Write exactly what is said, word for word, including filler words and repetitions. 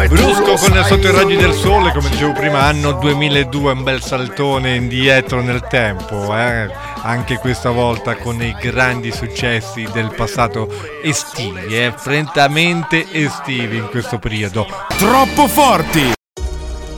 Brusco con Sotto i raggi del sole, come dicevo prima, anno duemiladue, un bel saltone indietro nel tempo, eh? Anche questa volta con i grandi successi del passato estivi, eh? Freddamente estivi in questo periodo. Troppo forti!